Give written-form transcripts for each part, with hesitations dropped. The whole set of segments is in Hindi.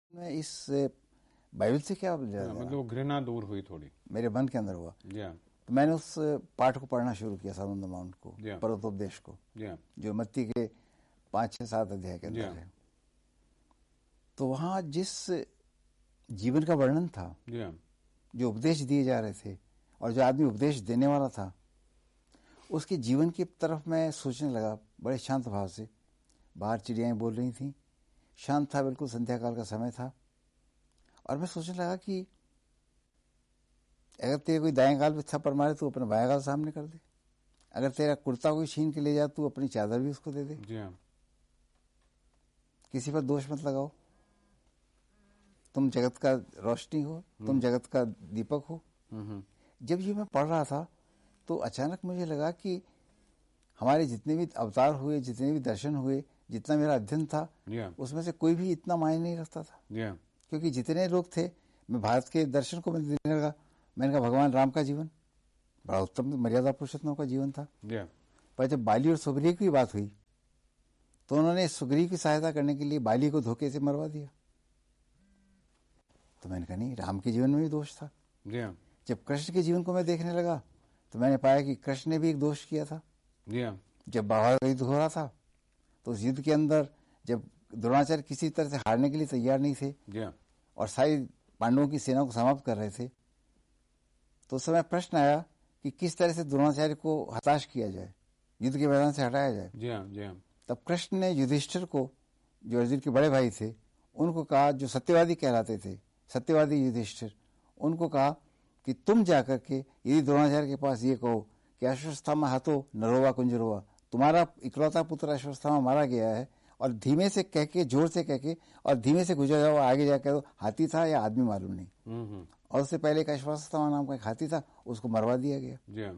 मैं इस बाइबल से क्या मतलब वो घृणा दूर हुई थोड़ी, मेरे मन के अंदर हुआ। या तो मैंने उस पाठ को पढ़ना शुरू किया, सर्मन ऑन द माउंट को, या पर्वतोपदेश को, या जो मत्ती के 5-6-7 अध्याय के अंदर है। तो वहां जिस जीवन का वर्णन था, या जो उपदेश दिए जा रहे थे और जो आदमी उपदेश देने वाला था, उसके जीवन की तरफ मैं सोचने लगा बड़े शांत भाव से। बाहर चिड़ियाएं बोल रही थी, शांत था, बिल्कुल संध्या काल का समय था। और मैं सोचने लगा कि अगर तेरे कोई दाएं गाल पे थप्पड़ मारे तो अपने बाएं गाल सामने कर दे। अगर तेरा कुर्ता कोई छीन के ले जाए तो अपनी चादर भी उसको दे दे। किसी पर दोष मत लगाओ। तुम जगत का रोशनी हो, तुम जगत का दीपक हो। जब ये मैं पढ़ रहा था तो अचानक मुझे लगा कि हमारे जितने भी अवतार हुए, जितने भी दर्शन हुए, जितना मेरा अध्ययन था, उसमें से कोई भी इतना मायने नहीं रखता था। क्योंकि जितने लोग थे, मैं भारत के दर्शन को मैं देने लगा। मैंने कहा भगवान राम का जीवन बड़ा उत्तम मर्यादा पुरुषोत्तम का जीवन था। पर जब बाली और सुग्रीव की बात हुई तो उन्होंने सुग्रीव की सहायता करने के लिए बाली को धोखे से मरवा दिया। तो मैंने कहा नहीं, राम के जीवन में भी दोष था। जब कृष्ण के जीवन को मैं देखने लगा तो मैंने पाया कि कृष्ण ने भी एक दोष किया था। जब महाभारत का युद्ध हो रहा था तो उस युद्ध के अंदर जब द्रोणाचार्य किसी तरह से हारने के लिए तैयार नहीं थे और सारी पांडवों की सेना को समाप्त कर रहे थे, तो उस समय प्रश्न आया कि किस तरह से द्रोणाचार्य को हताश किया जाए, युद्ध के मैदान से हटाया जाए। तब कृष्ण ने युधिष्ठिर को, जो अर्जुन के बड़े भाई थे, उनको कहा, जो सत्यवादी कहलाते थे, सत्यवादी युधिष्ठिर, उनको कहा कि तुम जाकर के यदि द्रोणाचार्य के पास ये कहो कि अश्वत्थामा हतो नरोवा कुंजरोवा, तुम्हारा इकलौता पुत्र अश्वत्थामा मारा गया है, और धीमे से कह के, जोर से कह के और धीमे से गुजर जाओ, आगे जाकर हाथी था या आदमी मालूम नहीं। और उससे पहले एक अश्वत्थामा नाम का एक हाथी था, उसको मरवा दिया गया।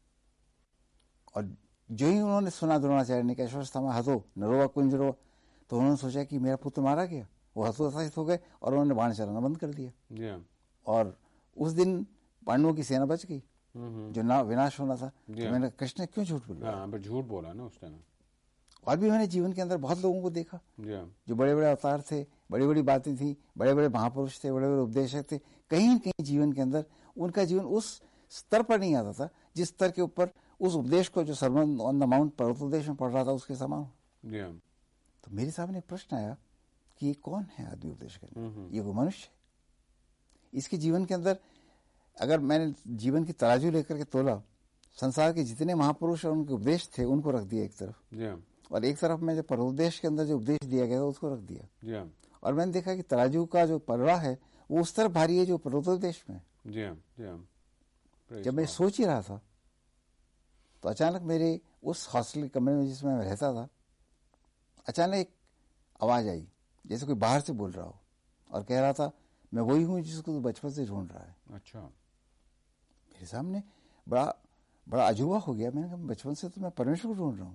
और जो ही उन्होंने सुना द्रोणाचार्य ने कि अश्वत्थामा हतो नरोवा कुंजरोवा, तो उन्होंने सोचा कि मेरा पुत्र मारा गया। वो हतोत्साहित हो गए और उन्होंने बाण चलाना बंद कर दिया। और उस दिन पांडवों की सेना बच गई, जो ना विनाश होना था। तो मैंने कृष्ण ने क्यों झूठ बोला? झूठ बोला ना उस टाइम। और भी मैंने जीवन के अंदर बहुत लोगों को देखा जो बड़े बड़े अवतार थे, बड़ी बड़ी बातें थी, बड़े बड़े महापुरुष थे, बड़े बड़े उपदेशक थे, कहीं न कहीं जीवन के अंदर उनका जीवन उस स्तर पर नहीं आता था जिस स्तर के ऊपर उस उपदेश को, जो सर्मन ऑन द माउंट पर्वतोपदेश में पढ़ रहा था, उसके समान। तो मेरे सामने प्रश्न आया कि ये कौन है आदमी उपदेश करने? ये वो मनुष्य है। इसके जीवन के अंदर अगर मैंने जीवन की तराजू लेकर के तोला, संसार के जितने महापुरुष और उनके उपदेश थे उनको रख दिया एक तरफ, और एक तरफ में जो पर्वोपदेश के अंदर जो उपदेश दिया गया उसको रख दिया। और मैंने देखा कि तराजू का जो पलड़ा है वो उस तरफ भारी है जो पर्वतोपदेश में। जब मैं सोच ही रहा था तो अचानक मेरे उस हॉस्टल के कमरे में जिसमें मैं रहता था, अचानक एक आवाज आई, जैसे कोई बाहर से बोल रहा हो और कह रहा था, मैं वही हूं जिसको तू बचपन से ढूंढ रहा है। अच्छा। मेरे सामने बड़ा अजूबा हो गया। मैंने कहा बचपन से तो मैं परमेश्वर को ढूंढ रहा हूं।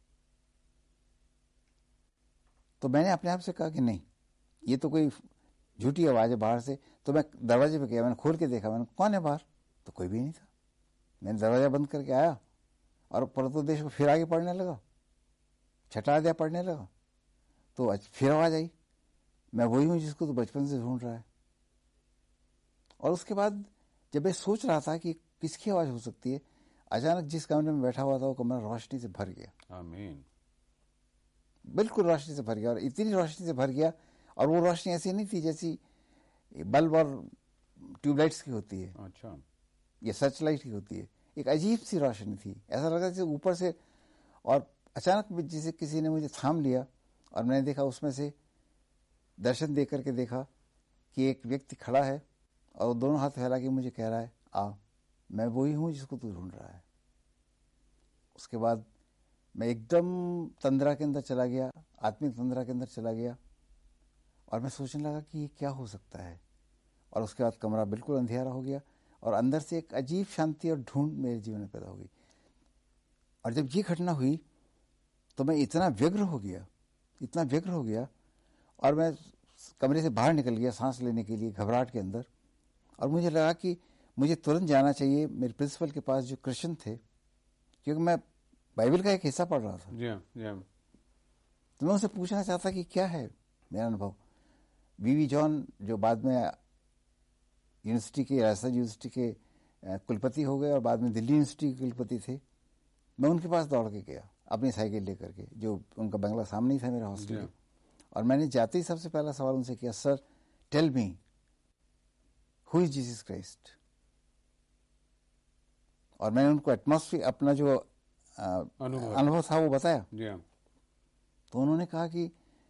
तो मैंने अपने आप से कहा कि नहीं, ये तो कोई झूठी आवाज है बाहर से। तो मैं दरवाजे पे गया, मैंने खोल के देखा, मैंने कौन है बाहर? तो कोई भी नहीं था। मैंने दरवाजा बंद करके आया और पर्वतोपदेश को फिर आगे पढ़ने लगा, छठा अध्याय पढ़ने लगा। तो फिर आवाज आई, मैं वही हूं जिसको तो बचपन से ढूंढ रहा है। और उसके बाद जब मैं सोच रहा था कि किसकी आवाज हो सकती है, अचानक जिस कमरे में बैठा हुआ था वो कमरा रोशनी से भर गया। आमीन। बिल्कुल रोशनी से भर गया, और इतनी रोशनी से भर गया, और वो रोशनी ऐसी नहीं थी जैसी बल्ब और ट्यूबलाइट्स की होती है। अच्छा। ये सर्च लाइट की होती है। एक अजीब सी रोशनी थी, ऐसा लगा जैसे ऊपर से। और अचानक जैसे किसी ने मुझे थाम लिया और मैंने देखा, उसमें से दर्शन दे करके देखा कि एक व्यक्ति खड़ा है और वो दोनों हाथ फैला के मुझे कह रहा है, आ, मैं वही हूं जिसको तू ढूंढ रहा है। उसके बाद मैं एकदम तंद्रा के अंदर चला गया, आत्मिक तंद्रा के अंदर चला गया, और मैं सोचने लगा कि ये क्या हो सकता है। और उसके बाद कमरा बिल्कुल अंधेरा हो गया और अंदर से एक अजीब शांति और ढूंढ मेरे जीवन में पैदा हो गई। और जब ये घटना हुई तो मैं इतना व्यग्र हो गया, और मैं कमरे से बाहर निकल गया सांस लेने के लिए घबराहट के अंदर। और मुझे लगा कि मुझे तुरंत जाना चाहिए मेरे प्रिंसिपल के पास, जो क्रिश्चियन थे, क्योंकि मैं बाइबल का एक हिस्सा पढ़ रहा था। तो मैं उनसे पूछना चाहता कि क्या है मेरा अनुभव। वीवी जॉन जो बाद में यूनिवर्सिटी के, राजस्थान यूनिवर्सिटी के कुलपति हो गए और बाद में दिल्ली यूनिवर्सिटी के कुलपति थे, मैं उनके पास दौड़ के गया अपनी साइकिल लेकर के, जो उनका बंगला सामने ही था मेरा हॉस्टल के। और मैंने जाते ही सबसे पहला सवाल उनसे किया, sir tell me who is Jesus Christ. और मैंने उनको एटमॉस्फेयर, अपना जो अनुभव था वो बताया। तो उन्होंने कहा कि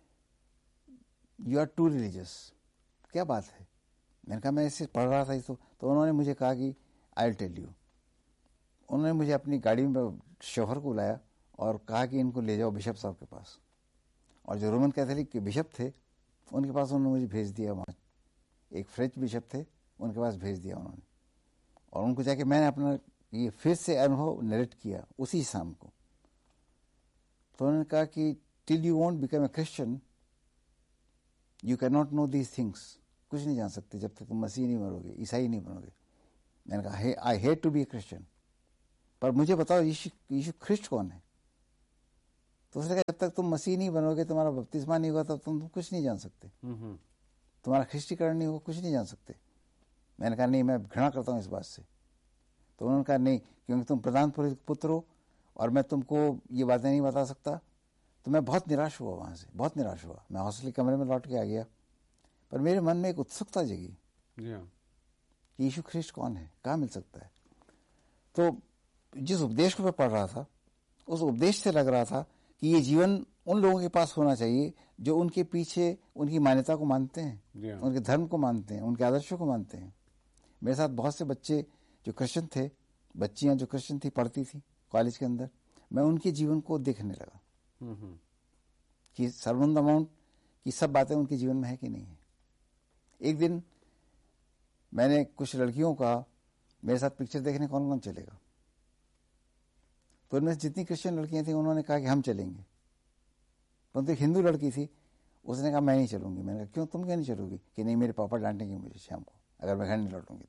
यू आर टू रिलीजियस। क्या बात है? मैंने कहा मैं इसे पढ़ रहा था इसको। तो उन्होंने मुझे कहा कि आई विल टेल यू। उन्होंने मुझे अपनी गाड़ी में शोहर को बुलाया और कहा कि इनको ले जाओ बिशप साहब के पास। और जो रोमन कैथोलिक के बिशप थे उनके पास उन्होंने मुझे भेज दिया। वहाँ एक फ्रेंच बिशप थे, उनके पास भेज दिया उन्होंने। और उनको जाके मैंने अपना ये फिर से अनुभव नरेट किया उसी शाम को। तो उन्होंने कहा कि till you won't become a Christian you can not know these things. कुछ नहीं जान सकते जब तक तुम मसीह नहीं बनोगे, ईसाई नहीं बनोगे। मैंने कहा I hate to be A Christian, पर मुझे बताओ यीशु ख्रिस्ट कौन है? तो उसने कहा जब तक तुम मसीह नहीं बनोगे, तुम्हारा बपतिस्मा नहीं होगा, तब तुम कुछ नहीं जान सकते, तुम्हारा ख्रिस्टीकरण नहीं होगा, कुछ नहीं जान सकते। मैंने कहा नहीं, मैं घृणा करता हूँ इस बात से। तो उन्होंने कहा नहीं, क्योंकि तुम प्रधान पुत्र हो और मैं तुमको ये बातें नहीं बता सकता। तो मैं बहुत निराश हुआ, वहाँ से बहुत निराश हुआ। मैं हॉस्टल के कमरे में लौट के आ गया, पर मेरे मन में एक उत्सुकता जगी कि यीशु ख्रिस्ट कौन है, कहाँ मिल सकता है। तो जिस उपदेश को मैं पढ़ रहा था उस उपदेश से लग रहा था कि ये जीवन उन लोगों के पास होना चाहिए जो उनके पीछे उनकी मान्यता को मानते हैं, उनके धर्म को मानते हैं, उनके आदर्शों को मानते हैं। मेरे साथ बहुत से बच्चे जो क्रिश्चियन थे, बच्चियां जो क्रिश्चियन थी, पढ़ती थी कॉलेज के अंदर। मैं उनके जीवन को देखने लगा कि सर्वंद अमाउंट की सब बातें उनके जीवन में है कि नहीं है। एक दिन मैंने कुछ लड़कियों का मेरे साथ पिक्चर देखने कौन कौन चलेगा। तो उनमें जितनी क्रिश्चियन लड़कियां थी उन्होंने कहा कि हम चलेंगे, परंतु एक हिंदू लड़की थी, उसने कहा मैं नहीं चलूंगी। मैंने कहा क्यों, तुम क्यों नहीं चलोगी? कि नहीं, मेरे पापा डांटेंगे मुझे शाम को अगर मैं घर नहीं लौटूंगी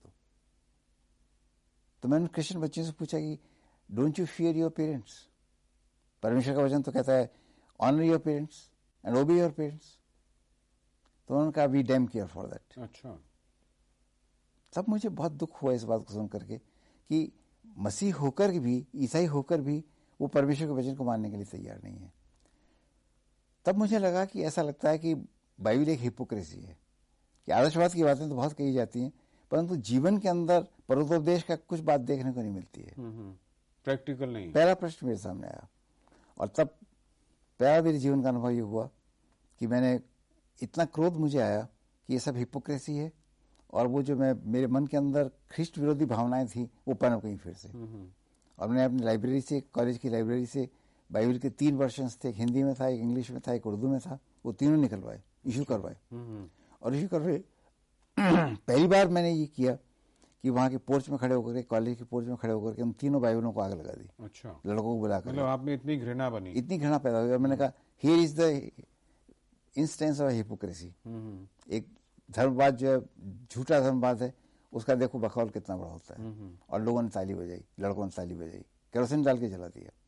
तो मैंने क्रिश्चियन बच्चों से पूछा कि don't you fear your parents? परमेश्वर का वचन तो कहता है ऑनर योर पेरेंट्स एंड ओबे योर पेरेंट्स। तो उन्होंने कहा we dam care for that. अच्छा। तब मुझे बहुत दुख हुआ इस बात को सुन करके कि मसीह होकर भी, ईसाई होकर भी वो परमेश्वर के वचन को मानने के लिए तैयार नहीं है। तब मुझे लगा कि ऐसा लगता है कि बाइबल एक हिपोक्रेसी है कि आदर्शवाद की बातें तो बहुत कही जाती हैं, परंतु जीवन के अंदर परोपदेश का कुछ बात देखने को नहीं मिलती है, प्रैक्टिकल नहीं। पहला प्रश्न मेरे सामने आया और तब पहला मेरे जीवन का अनुभव ये हुआ कि मैंने इतना क्रोध मुझे आया कि ये सब हिपोक्रेसी है और वो जो मेरे मन के अंदर ख्रिस्ट विरोधी भावनाएं थी वो पनप गई फिर से। और मैंने अपनी लाइब्रेरी से, कॉलेज की लाइब्रेरी से बाइबल के 3 वर्शंस थे, एक हिंदी में था, एक इंग्लिश में था, एक उर्दू में था, वो तीनों निकलवाए, इशू करवाए। और इशू करवाए पहली बार मैंने ये किया कि वहाँ के पोर्च में खड़े होकर के, कॉलेज के पोर्च में खड़े होकर के हम तीनों बाइबलों को आग लगा दी। अच्छा। लड़कों को बुलाकर। मतलब आप में इतनी घृणा बनी? इतनी घृणा पैदा हुई और मैंने कहा here is the instance of hypocrisy. एक धर्मवाद जो है, झूठा धर्मवाद है, उसका देखो बखौल कितना बड़ा होता है। और लोगों ने ताली बजाई, लड़कों ने ताली बजाई, केरोसिन डाल के जला दिया।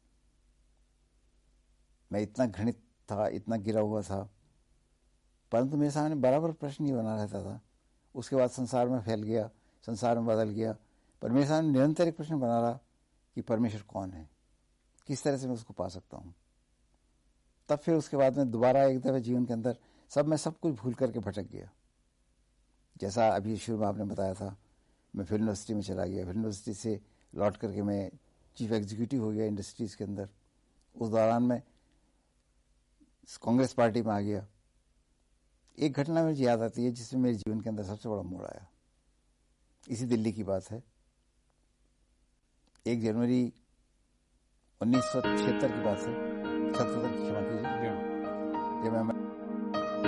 मैं इतना घृणित था, इतना गिरा हुआ था, परंतु मेरे सामने बराबर प्रश्न ही बना रहता था। उसके बाद संसार में फैल गया, संसार में बदल गया, पर मेरे सामने निरंतर एक प्रश्न बना रहा कि परमेश्वर कौन है, किस तरह से मैं उसको पा सकता हूँ। तब फिर उसके बाद में दोबारा एक दफे जीवन के अंदर मैं सब कुछ भूल करके भटक गया। जैसा अभी शुरू में आपने बताया था, मैं फिल्म यूनिवर्सिटी में चला गया, फिल्म यूनिवर्सिटी से लौट करके मैं चीफ एग्जीक्यूटिव हो गया इंडस्ट्रीज के अंदर। उस दौरान मैं कांग्रेस पार्टी में आ गया। एक घटना मुझे याद आती है जिसमें मेरे जीवन के अंदर सबसे बड़ा मोड़ आया। इसी दिल्ली की बात है, 1 जनवरी 1976 की बात है, 77 की क्षमा कीजिए, जब मैं